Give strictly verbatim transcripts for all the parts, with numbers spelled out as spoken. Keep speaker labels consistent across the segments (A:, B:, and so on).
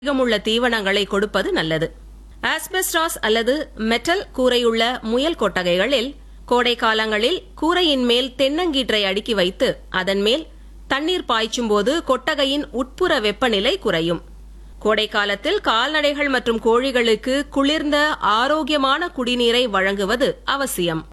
A: அதிகமுள்ள தீவனங்களை கொடுப்பது நல்லது. ஆஸ்பெஸ்டாஸ் அல்லது மெட்டல் கூரையுள்ள முயல் கொட்டகைகளில் கோடை காலங்களில் கூரையின் மேல் தென்னங்கீற்றை அடுக்கி வைத்து அதன் மேல் தண்ணீர் பாய்ச்சும் போது கொட்டகையின் உட்புற வெப்பநிலை குறையும். கோடை காலத்தில் கால்நடைகள் மற்றும் கோழிகளுக்கு குளிர்ந்த ஆரோக்கியமான குடிநீரை வழங்குவது அவசியம்.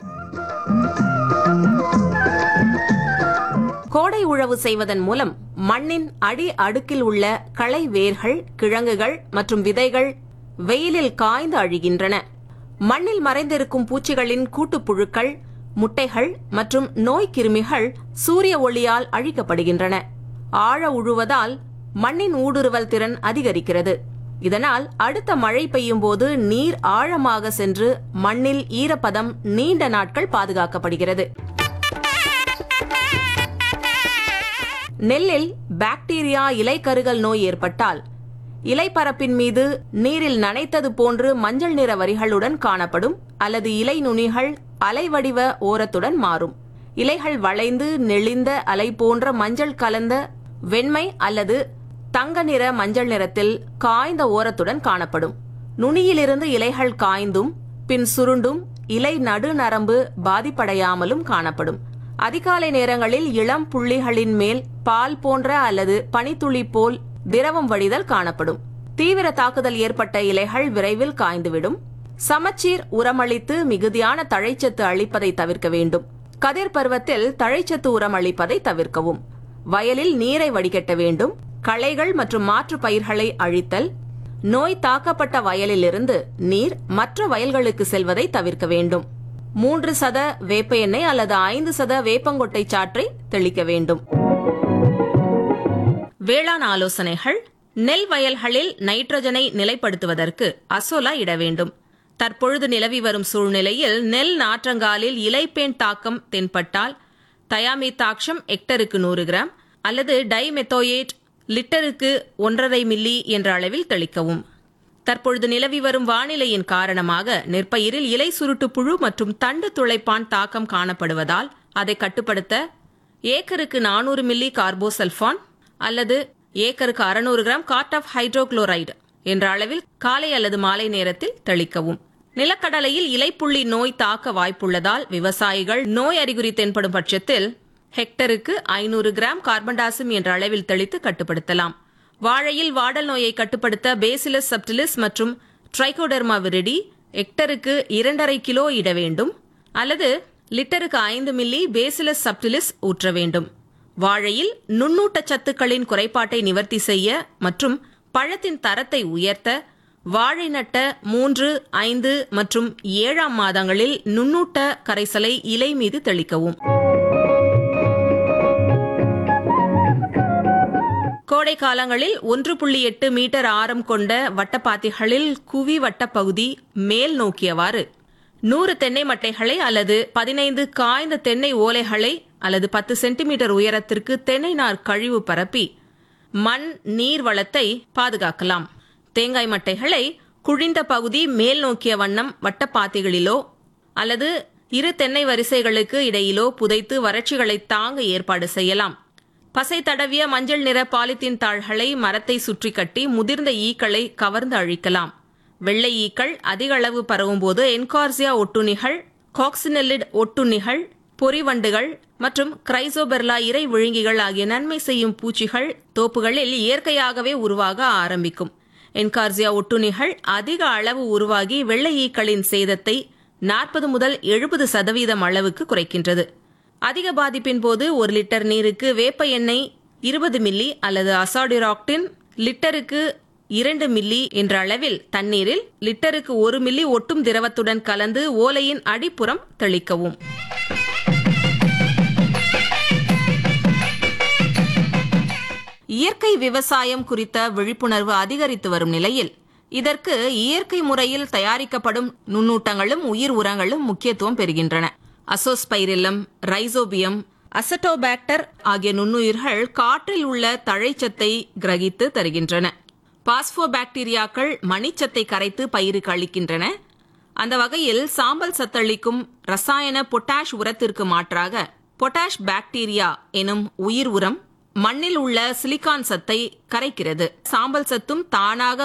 A: கோடை உழவு செய்வதன் மூலம் மண்ணின் அடி அடுக்கில் உள்ள களை வேர்கள், கிழங்குகள் மற்றும் விதைகள் வெயிலில் காய்ந்து அழிகின்றன. மண்ணில் மறைந்திருக்கும் பூச்சிகளின் கூட்டுப்புழுக்கள், முட்டைகள் மற்றும் நோய்க்கிருமிகள் சூரிய ஒளியால் அழிக்கப்படுகின்றன. ஆழ உழுவதால் மண்ணின் ஊடுருவல் திறன் அதிகரிக்கிறது. இதனால் அடுத்த மழை பெய்யும் போது நீர் ஆழமாக சென்று மண்ணில் ஈரப்பதம் நீண்ட நாட்கள் பாதுகாக்கப்படுகிறது. நெல்லில் பாக்டீரியா இலைக்கருகல் நோய் ஏற்பட்டால் இலைப்பரப்பின் மீது நீரில் நனைத்தது போன்று மஞ்சள் நிற வரிகளுடன் காணப்படும் அல்லது இலை நுனிகள் அலைவடிவ ஓரத்துடன் மாறும். இலைகள் வளைந்து நெளிந்த அலை போன்ற மஞ்சள் கலந்த வெண்மை அல்லது தங்க நிற மஞ்சள் நிறத்தில் காய்ந்த ஓரத்துடன் காணப்படும். நுனியிலிருந்து இலைகள் காய்ந்தும் பின் சுருண்டும் இலை நடுநரம்பு பாதிப்படையாமலும் காணப்படும். அதிகாலை நேரங்களில் இளம் புள்ளிகளின் மேல் பால் போன்ற அல்லது பனித்துளி போல் திரவம் வடிதல் காணப்படும். தீவிர தாக்குதல் ஏற்பட்ட இலைகள் விரைவில் காய்ந்துவிடும். சமச்சீர் உரமளித்து மிகுதியான தழைச்சத்து அளிப்பதை தவிர்க்க வேண்டும். கதிர் பருவத்தில் தழைச்சத்து உரம் அளிப்பதை தவிர்க்கவும். வயலில் நீரை வடிகட்ட வேண்டும். களைகள் மற்றும் மாற்று பயிர்களை அழித்தல். நோய் தாக்கப்பட்ட வயலிலிருந்து நீர் மற்ற வயல்களுக்கு செல்வதை தவிர்க்க வேண்டும். மூன்று சத வேப்ப எண்ணெய் அல்லது ஐந்து சத வேப்பங்கொட்டை சாற்றை தெளிக்க வேண்டும். வேளாண் ஆலோசனைகள். நெல் வயல்களில் நைட்ரஜனை நிலைப்படுத்துவதற்கு அசோலா இட வேண்டும். தற்பொழுது நிலவி வரும் சூழ்நிலையில் நெல் நாற்றங்காலில் இலைப்பேன் தாக்கம் தென்பட்டால் தயாமித்தாக்ஷம் ஹெக்டருக்கு நூறு கிராம் அல்லது டைமெத்தோயேட் லிட்டருக்கு ஒன்றரை மில்லி என்ற அளவில் தெளிக்கவும். தற்பொழுது நிலவி வரும் வானிலையின் காரணமாக நெற்பயிரில் இலை சுருட்டு புழு மற்றும் தண்டு துளைப்பான் தாக்கம் காணப்படுவதால் அதை கட்டுப்படுத்த ஏக்கருக்கு நானூறு மில்லி கார்போசல்பான் அல்லது ஏக்கருக்கு அறுநூறு கிராம் கார்ட் ஆஃப் ஹைட்ரோகுளோரைடு என்ற அளவில் காலை அல்லது மாலை நேரத்தில் தெளிக்கவும். நிலக்கடலையில் இலைப்புள்ளி நோய் தாக்க வாய்ப்புள்ளதால் விவசாயிகள் நோய் அறிகுறி தென்படும் பட்சத்தில் ஹெக்டருக்கு ஐநூறு கிராம் கார்பன்டாசிம் என்ற அளவில் தெளித்து கட்டுப்படுத்தலாம். வாழையில் வாடல் நோயை கட்டுப்படுத்த பேசிலஸ் சப்டிலிஸ் மற்றும் ட்ரைகோடெர்மா விரிடி ஹெக்டருக்கு இரண்டரை கிலோ இட வேண்டும் அல்லது லிட்டருக்கு ஐந்து மில்லி பேசிலஸ் சப்டிலிஸ் ஊற்ற வேண்டும். வாழையில் நுண்ணூட்ட சத்துக்களின் குறைபாட்டை நிவர்த்தி செய்ய மற்றும் பழத்தின் தரத்தை உயர்த்த வாழை நட்ட மூன்று, ஐந்து மற்றும் ஏழாம் மாதங்களில் நுண்ணூட்ட கரைசலை இலை மீது தெளிக்கவும். கோடை காலங்களில் ஒன்று புள்ளி எட்டு மீட்டர் ஆரம் கொண்ட வட்டப்பாத்திகளில் குவி வட்டப்பகுதி மேல் நோக்கியவாறு நூறு தென்னை மட்டைகளை அல்லது பதினைந்து காய்ந்த தென்னை ஓலைகளை அல்லது பத்து சென்டிமீட்டர் உயரத்திற்கு தென்னை நார் கழிவு பரப்பி மண் நீர் வளத்தை பாதுகாக்கலாம். தேங்காய் மட்டைகளை குழிந்த பகுதி மேல் நோக்கிய வண்ணம் வட்டப்பாத்திகளிலோ அல்லது இரு தென்னை வரிசைகளுக்கு இடையிலோ புதைத்து வறட்சிகளை தாங்க ஏற்பாடு செய்யலாம். பசை தடவிய மஞ்சள் நிற பாலித்தீன் தாள்களை மரத்தை சுற்றி கட்டி முதிர்ந்த ஈக்களை கவர்ந்து அழிக்கலாம். வெள்ளை ஈக்கள் அதிக அளவு பரவும் போது என்கார்சியா ஒட்டுண்ணிகள், காக்சினெல்லிட் ஒட்டுண்ணிகள், பொறிவண்டுகள் மற்றும் கிரைசோபெர்லா இறை விழுங்கிகள் ஆகிய நன்மை செய்யும் பூச்சிகள் தோப்புகளில் இயற்கையாகவே உருவாக ஆரம்பிக்கும். என்கார்சியா ஒட்டுண்ணிகள் அதிக அளவு உருவாகி வெள்ளை ஈக்களின் சேதத்தை நாற்பது முதல் எழுபது சதவீதம் அளவுக்கு குறைக்கின்றது. அதிக பாதிப்பின் போது ஒரு லிட்டர் நீருக்கு வேப்ப எண்ணெய் இருபது மில்லி அல்லது அசாடிராக்டின் லிட்டருக்கு இரண்டு மில்லி என்ற அளவில் தண்ணீரில் லிட்டருக்கு ஒரு மில்லி ஒட்டும் திரவத்துடன் கலந்து ஓலையின் அடிப்புறம் தெளிக்கவும். இயற்கை விவசாயம் குறித்த விழிப்புணர்வு அதிகரித்து வரும் நிலையில் இதற்கு இயற்கை முறையில் தயாரிக்கப்படும் நுண்ணூட்டங்களும் உயிர் உரங்களும் முக்கியத்துவம் பெறுகின்றன. அசோஸ்பைரில்லம், ரைசோபியம், அசட்டோபாக்டர் ஆகிய நுண்ணுயிர்கள் காற்றில் உள்ள தழைச்சத்தை கிரகித்து தருகின்றன. பாஸ்போபாக்டீரியாக்கள் மணிச்சத்தை கரைத்து பயிருக்கு அளிக்கின்றன. அந்த வகையில் சாம்பல் சத்தளிக்கும் ரசாயன பொட்டாஷ் உரத்திற்கு மாற்றாக பொட்டாஷ் பாக்டீரியா எனும் உயிர் உரம் மண்ணில் உள்ள சிலிகான் சத்தை கரைக்கிறது. சாம்பல் சத்தும் தானாக